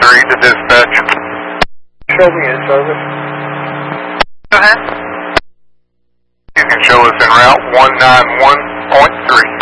to dispatch. Show me in service. Go ahead. You can show us en route 191.3.